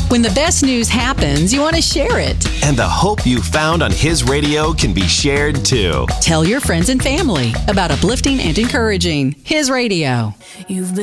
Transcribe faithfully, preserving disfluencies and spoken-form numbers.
When the best news happens, you want to share it. And the hope you found on His radio can be shared too. Tell your friends and family about uplifting and encouraging His Radio. You've